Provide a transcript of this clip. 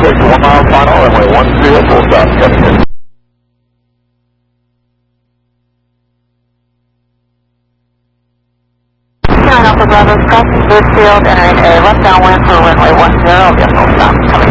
take 1 mile final, runway 10, full stop, coming in. Alpha Bravo, crossing Bluefield, entering a left downwind for runway 10, full stop, coming